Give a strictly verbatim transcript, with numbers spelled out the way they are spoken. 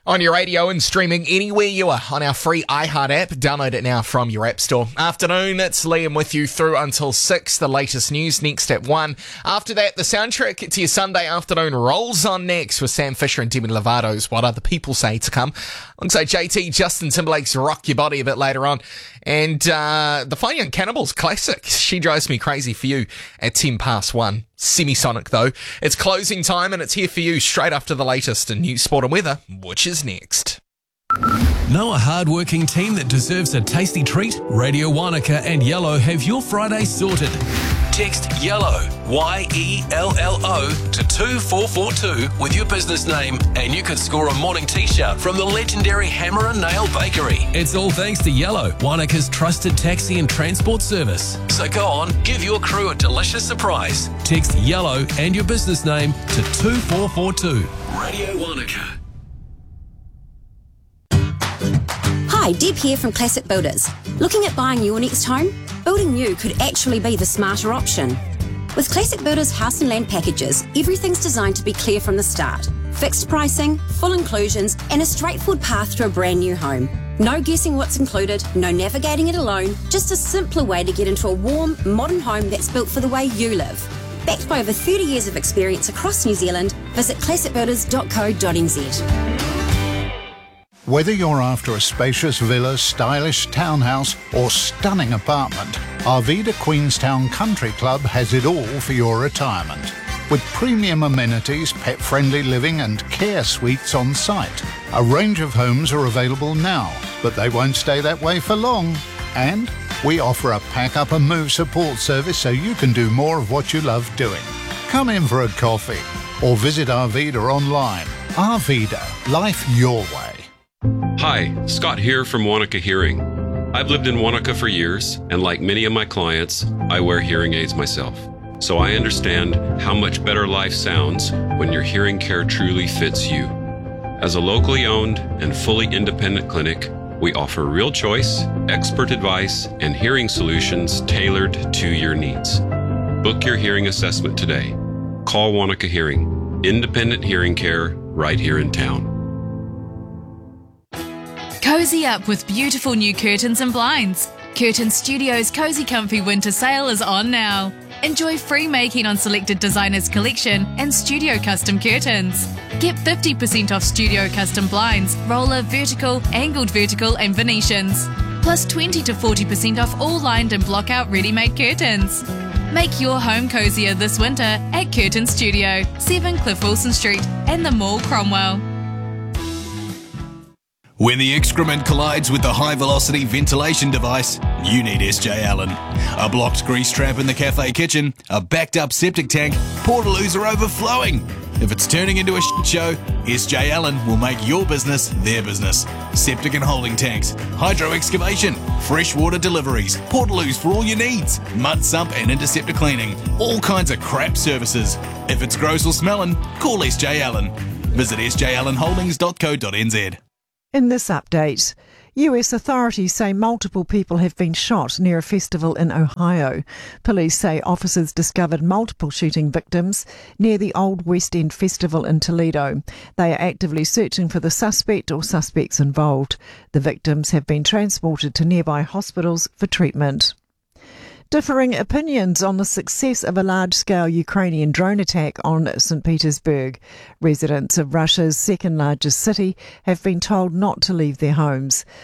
On your radio and streaming anywhere you are on our free iHeart app. Download it now from your app store. Afternoon, it's Liam with you through until six. The latest news next at one. After that, the soundtrack to your Sunday afternoon rolls on next with Sam Fisher and Demi Lovato's What Other People Say to come. Alongside J T, Justin Timberlake's Rock Your Body a bit later on. And uh, the Fine Young Cannibals classic, She Drives Me Crazy for you at ten past one. Semisonic though. It's closing time and it's here for you straight after the latest in news, sport and weather, which is next. Know a hard-working team that deserves a tasty treat? Radio Wanaka and Yellow have your Friday sorted. Text YELLOW, Y E L L O, to two four four two with your business name and you could score a morning t-shirt from the legendary Hammer and Nail Bakery. It's all thanks to Yellow, Wanaka's trusted taxi and transport service. So go on, give your crew a delicious surprise. Text YELLOW and your business name to two four four two. Radio Wanaka. Hi, Deb here from Classic Builders. Looking at buying your next home? Building new could actually be the smarter option. With Classic Builders house and land packages, everything's designed to be clear from the start. Fixed pricing, full inclusions, and a straightforward path to a brand new home. No guessing what's included, no navigating it alone, just a simpler way to get into a warm, modern home that's built for the way you live. Backed by over thirty years of experience across New Zealand, visit classic builders dot co dot n z. Whether you're after a spacious villa, stylish townhouse or stunning apartment, Arvida Queenstown Country Club has it all for your retirement. With premium amenities, pet-friendly living and care suites on site. A range of homes are available now, but they won't stay that way for long. And we offer a pack-up and move support service so you can do more of what you love doing. Come in for a coffee or visit Arvida online. Arvida, life your way. Hi, Scott here from Wanaka Hearing. I've lived in Wanaka for years, and like many of my clients, I wear hearing aids myself. So I understand how much better life sounds when your hearing care truly fits you. As a locally owned and fully independent clinic, we offer real choice, expert advice, and hearing solutions tailored to your needs. Book your hearing assessment today. Call Wanaka Hearing, independent hearing care right here in town. Cozy up with beautiful new curtains and blinds. Curtain Studios' Cozy Comfy Winter Sale is on now. Enjoy free making on selected designers' collection and studio custom curtains. Get fifty percent off studio custom blinds, roller, vertical, angled vertical and Venetians. Plus twenty to forty percent off all lined and block-out ready-made curtains. Make your home cozier this winter at Curtain Studio, seven Cliff Wilson Street and the Mall, Cromwell. When the excrement collides with the high-velocity ventilation device, you need S J Allen. A blocked grease trap in the cafe kitchen, a backed-up septic tank, portaloos are overflowing. If it's turning into a shit show, S J Allen will make your business their business. Septic and holding tanks, hydro excavation, freshwater deliveries, portaloos for all your needs, mud sump and interceptor cleaning, all kinds of crap services. If it's gross or smelling, call S J Allen. Visit s j allen holdings dot co dot n z. In this update, U S authorities say multiple people have been shot near a festival in Ohio. Police say officers discovered multiple shooting victims near the Old West End Festival in Toledo. They are actively searching for the suspect or suspects involved. The victims have been transported to nearby hospitals for treatment. Differing opinions on the success of a large-scale Ukrainian drone attack on Saint Petersburg. Residents of Russia's second-largest city have been told not to leave their homes.